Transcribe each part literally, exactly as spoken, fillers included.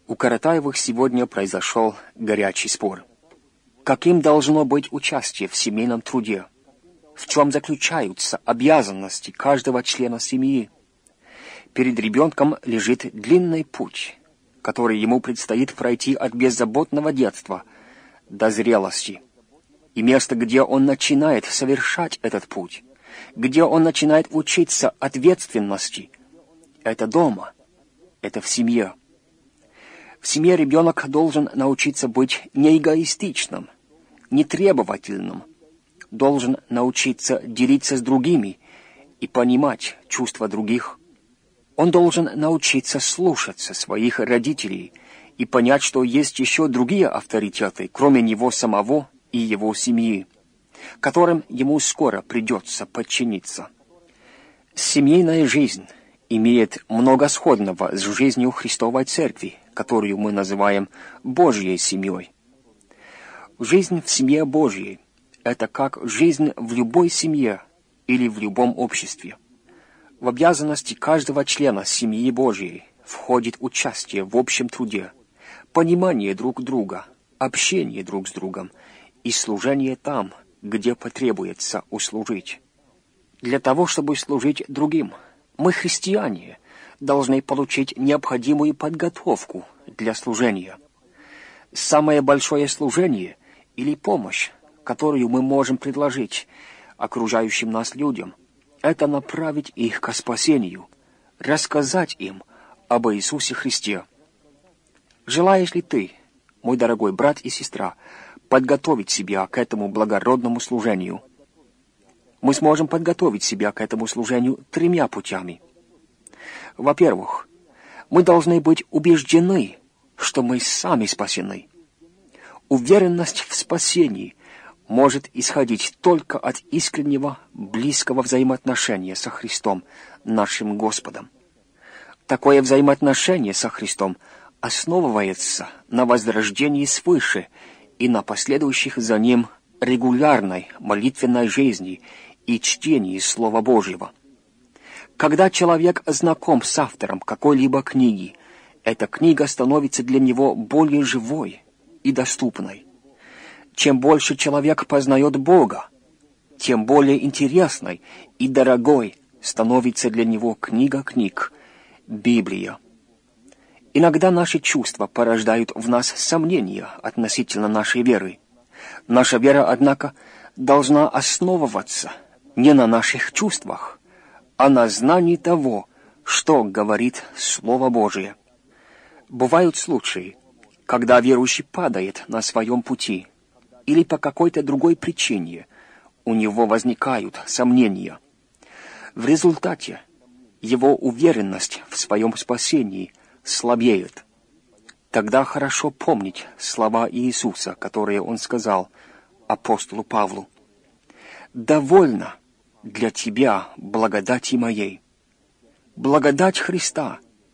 У Каратаевых сегодня произошел горячий спор. Каким должно быть участие в семейном труде? В чем заключаются обязанности каждого члена семьи? Перед ребенком лежит длинный путь, который ему предстоит пройти от беззаботного детства до зрелости. И место, где он начинает совершать этот путь, где он начинает учиться ответственности, это дома, это в семье. В семье ребенок должен научиться быть неэгоистичным, нетребовательным, должен научиться делиться с другими и понимать чувства других. Он должен научиться слушаться своих родителей и понять, что есть еще другие авторитеты, кроме него самого и его семьи, которым ему скоро придется подчиниться. Семейная жизнь имеет много сходного с жизнью Христовой Церкви, которую мы называем Божьей семьей. Жизнь в семье Божьей — это как жизнь в любой семье или в любом обществе. В обязанности каждого члена семьи Божьей входит участие в общем труде, понимание друг друга, общение друг с другом и служение там, где потребуется услужить. Для того, чтобы служить другим, мы, христиане, должны получить необходимую подготовку для служения. Самое большое служение или помощь, которую мы можем предложить окружающим нас людям, это направить их ко спасению, рассказать им об Иисусе Христе. Желаешь ли ты, мой дорогой брат и сестра, подготовить себя к этому благородному служению? Мы сможем подготовить себя к этому служению тремя путями. Во-первых, мы должны быть убеждены, что мы сами спасены. Уверенность в спасении может исходить только от искреннего, близкого взаимоотношения со Христом, нашим Господом. Такое взаимоотношение со Христом основывается на возрождении свыше и на последующих за ним регулярной молитвенной жизни и чтении Слова Божьего. Когда человек знаком с автором какой-либо книги, эта книга становится для него более живой и доступной. Чем больше человек познает Бога, тем более интересной и дорогой становится для него книга книг, Библия. Иногда наши чувства порождают в нас сомнения относительно нашей веры. Наша вера, однако, должна основываться не на наших чувствах, а на знании того, что говорит Слово Божие. Бывают случаи, когда верующий падает на своем пути, или по какой-то другой причине у него возникают сомнения. В результате его уверенность в своем спасении слабеет. Тогда хорошо помнить слова Иисуса, которые Он сказал апостолу Павлу: «Довольно для тебя благодати моей». Благодать Христа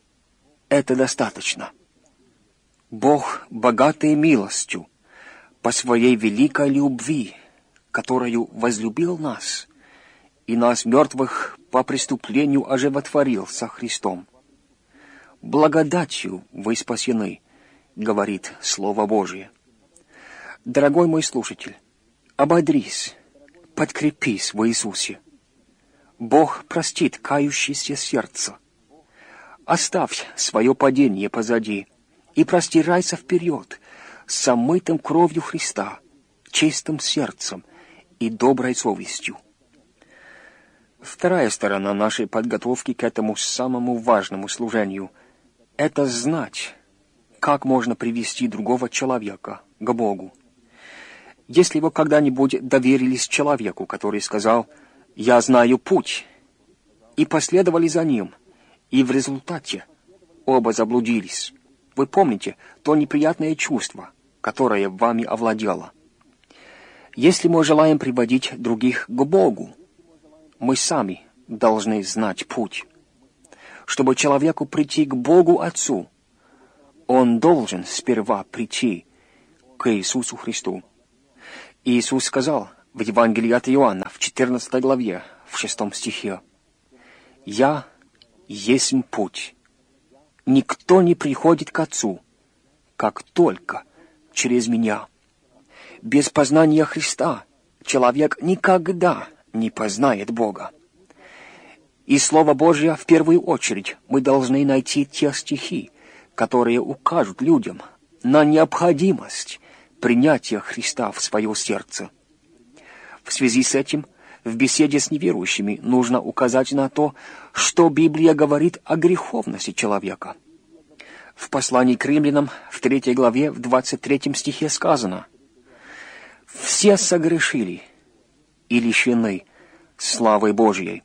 — это достаточно. Бог, богатый милостью, по своей великой любви, которую возлюбил нас, и нас, мертвых, по преступлению оживотворил со Христом. Благодатью вы спасены, говорит Слово Божие. Дорогой мой слушатель, ободрись, подкрепись в Иисусе. Бог простит кающееся сердце. Оставь свое падение позади и простирайся вперед с омытым кровью Христа, чистым сердцем и доброй совестью. Вторая сторона нашей подготовки к этому самому важному служению — это знать, как можно привести другого человека к Богу. Если вы когда-нибудь доверились человеку, который сказал «Я знаю путь», и последовали за ним, и в результате оба заблудились, вы помните то неприятное чувство, которое вами овладело. Если мы желаем приводить других к Богу, мы сами должны знать путь. Чтобы человеку прийти к Богу Отцу, он должен сперва прийти к Иисусу Христу. Иисус сказал в Евангелии от Иоанна в четырнадцатой главе, в шестом стихе: «Я есть путь. Никто не приходит к Отцу, как только через меня. Без познания Христа человек никогда не познает Бога. И Слово Божье в первую очередь мы должны найти те стихи, которые укажут людям на необходимость принятия Христа в свое сердце. В связи с этим в беседе с неверующими нужно указать на то, что Библия говорит о греховности человека. В послании к римлянам в третьей главе в двадцать третьем стихе сказано: «Все согрешили и лишены славы Божьей».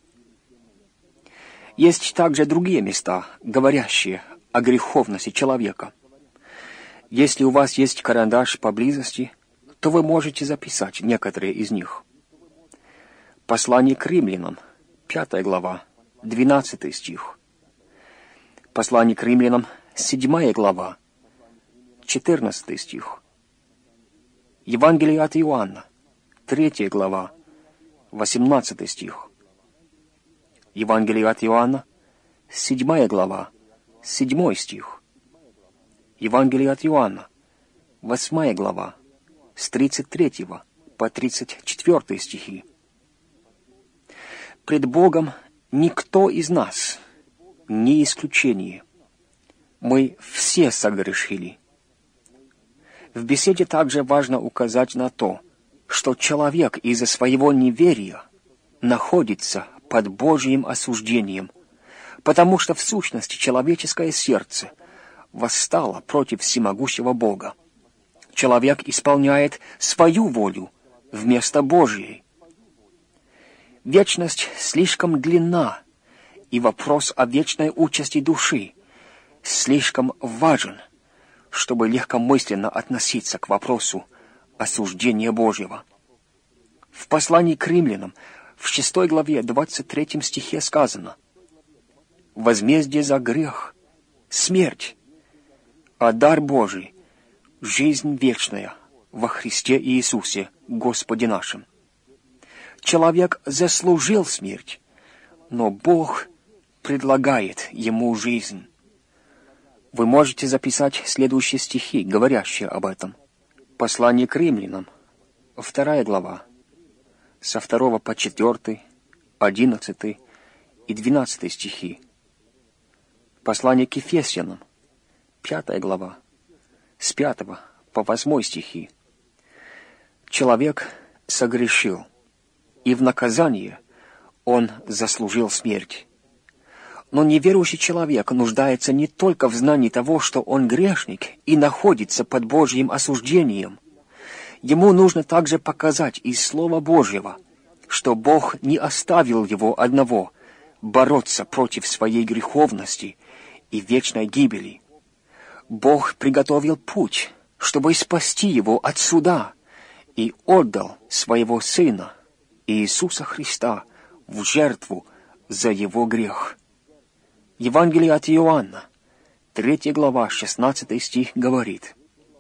Есть также другие места, говорящие о греховности человека. Если у вас есть карандаш поблизости, то вы можете записать некоторые из них. Послание к римлянам, пятая глава, двенадцатый стих. Послание к римлянам, седьмая глава, четырнадцатый стих. Евангелие от Иоанна, третья глава, восемнадцатый стих. Евангелие от Иоанна, седьмая глава, седьмой стих. Евангелие от Иоанна, восьмая глава, с тридцать третьего по тридцать четвёртый стихи. Пред Богом никто из нас не исключение. Мы все согрешили. В беседе также важно указать на то, что человек из-за своего неверия находится под Божьим осуждением, потому что в сущности человеческое сердце восстало против всемогущего Бога. Человек исполняет свою волю вместо Божьей. Вечность слишком длинна, и вопрос о вечной участи души слишком важен, чтобы легкомысленно относиться к вопросу осуждения Божьего. В послании к римлянам в шестой главе двадцать третьем стихе сказано: «Возмездие за грех — смерть, а дар Божий — жизнь вечная во Христе Иисусе, Господе нашим». Человек заслужил смерть, но Бог предлагает ему жизнь. Вы можете записать следующие стихи, говорящие об этом. Послание к римлянам, вторая глава, со второго по четвертый, одиннадцатый и двенадцатый стихи. Послание к Ефесянам, пятая глава, с пятого по восьмой стихи. Человек согрешил, и в наказание он заслужил смерть. Но неверующий человек нуждается не только в знании того, что он грешник и находится под Божьим осуждением. Ему нужно также показать из Слова Божьего, что Бог не оставил его одного бороться против своей греховности и вечной гибели. Бог приготовил путь, чтобы спасти его от суда, и отдал своего Сына, Иисуса Христа, в жертву за его грех. Евангелие от Иоанна, третья глава, шестнадцатый стих говорит: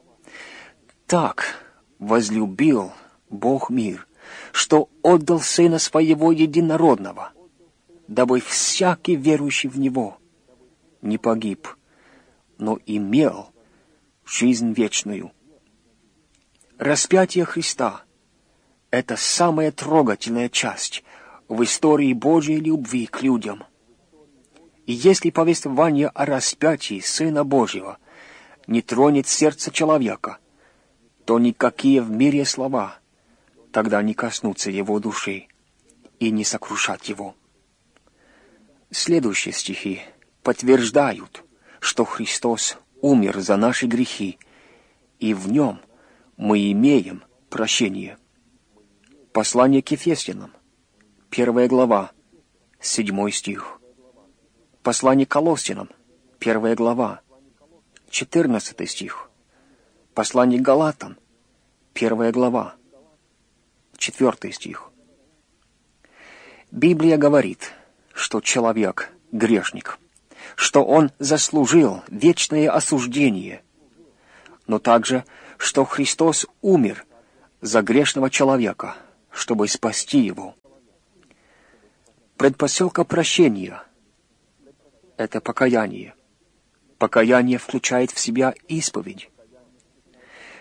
«Так возлюбил Бог мир, что отдал Сына Своего Единородного, дабы всякий верующий в Него не погиб, но имел жизнь вечную». Распятие Христа — это самая трогательная часть в истории Божьей любви к людям. И если повествование о распятии Сына Божьего не тронет сердце человека, то никакие в мире слова тогда не коснутся его души и не сокрушат его. Следующие стихи подтверждают, что Христос умер за наши грехи, и в Нем мы имеем прощение. Послание к Ефесянам, первая глава, седьмой стих. Послание к Колоссянам, первая глава, четырнадцатый стих. Послание к Галатам, первая глава, четвертый стих. Библия говорит, что человек — грешник, что он заслужил вечное осуждение, но также, что Христос умер за грешного человека, чтобы спасти его. Предпосылка прощения — это покаяние. Покаяние включает в себя исповедь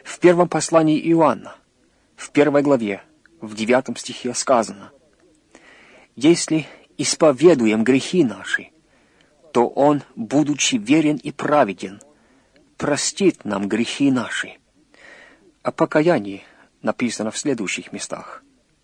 В первом послании Иоанна, в первой главе, в девятом стихе сказано: «Если исповедуем грехи наши, то Он, будучи верен и праведен, простит нам грехи наши». О покаянии написано в следующих местах.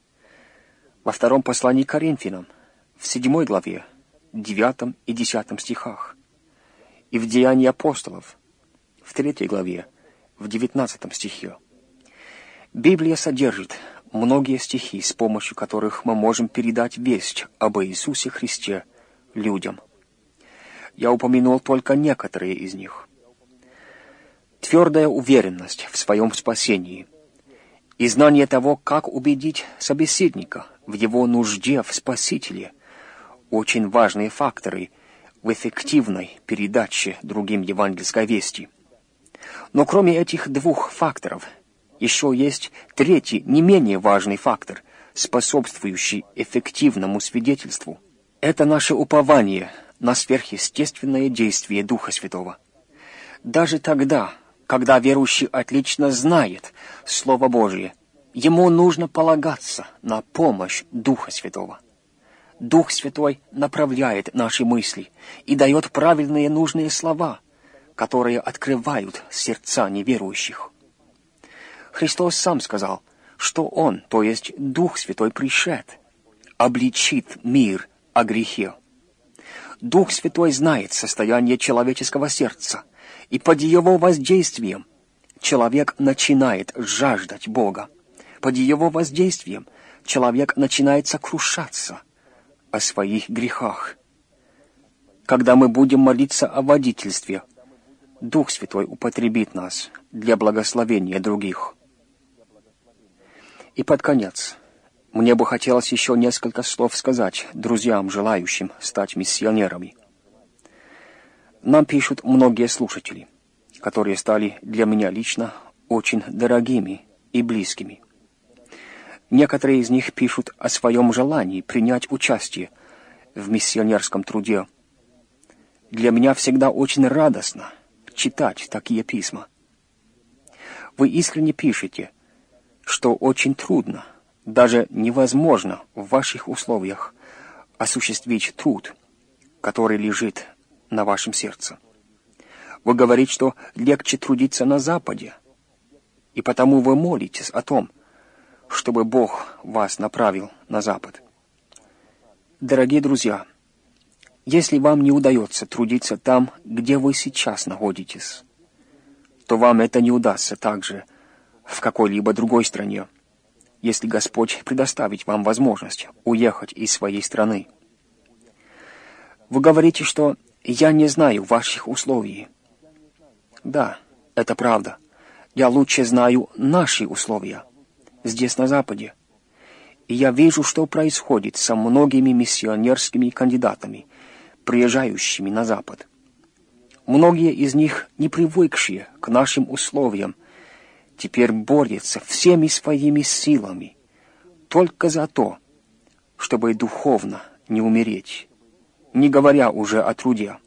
Во втором послании к Коринфянам, в седьмой главе, девятом и десятом стихах, и в Деянии апостолов, в третьей главе, в девятнадцатом стихе. Библия содержит многие стихи, с помощью которых мы можем передать весть об Иисусе Христе людям. Я упомянул только некоторые из них. Твердая уверенность в своем спасении и знание того, как убедить собеседника в его нужде в Спасителе, очень важные факторы в эффективной передаче другим евангельской вести. Но кроме этих двух факторов, еще есть третий, не менее важный фактор, способствующий эффективному свидетельству. Это наше упование на сверхъестественное действие Духа Святого. Даже тогда, когда верующий отлично знает Слово Божие, ему нужно полагаться на помощь Духа Святого. Дух Святой направляет наши мысли и дает правильные нужные слова, которые открывают сердца неверующих. Христос сам сказал, что Он, то есть Дух Святой, пришед, обличит мир о грехе. Дух Святой знает состояние человеческого сердца, и под Его воздействием человек начинает жаждать Бога. Под Его воздействием человек начинает сокрушаться о своих грехах. Когда мы будем молиться о водительстве, Дух Святой употребит нас для благословения других. И под конец, мне бы хотелось еще несколько слов сказать друзьям, желающим стать миссионерами. Нам пишут многие слушатели, которые стали для меня лично очень дорогими и близкими. Некоторые из них пишут о своем желании принять участие в миссионерском труде. Для меня всегда очень радостно читать такие письма. Вы искренне пишете, что очень трудно, даже невозможно в ваших условиях осуществить труд, который лежит на вашем сердце. Вы говорите, что легче трудиться на Западе, и потому вы молитесь о том, чтобы Бог вас направил на Запад. Дорогие друзья, если вам не удается трудиться там, где вы сейчас находитесь, то вам это не удастся также в какой-либо другой стране, если Господь предоставит вам возможность уехать из своей страны. Вы говорите, что «я не знаю ваших условий». Да, это правда. Я лучше знаю наши условия здесь, на Западе. И я вижу, что происходит со многими миссионерскими кандидатами, приезжающими на Запад. Многие из них, не привыкшие к нашим условиям, теперь борются всеми своими силами только за то, чтобы духовно не умереть, не говоря уже о труде.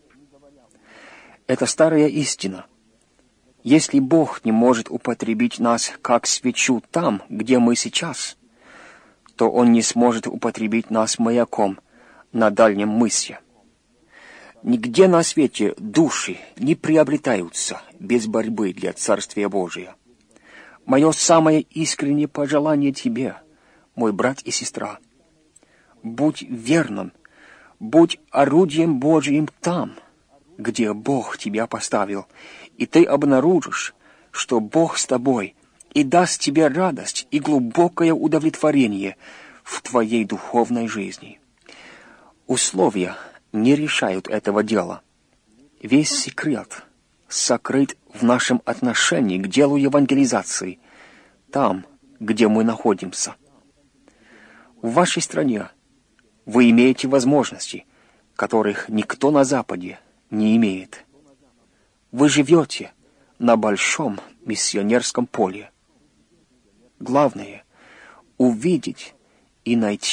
Это старая истина. Если Бог не может употребить нас как свечу там, где мы сейчас, то Он не сможет употребить нас маяком на дальнем мысе. Нигде на свете души не приобретаются без борьбы для Царствия Божия. Мое самое искреннее пожелание тебе, мой брат и сестра: будь верным, будь орудием Божьим там, где Бог тебя поставил, и ты обнаружишь, что Бог с тобой и даст тебе радость и глубокое удовлетворение в твоей духовной жизни. Условия не решают этого дела. Весь секрет сокрыт в нашем отношении к делу евангелизации, там, где мы находимся. В вашей стране вы имеете возможности, которых никто на Западе не имеет. Вы живете на большом миссионерском поле. Главное — увидеть и найти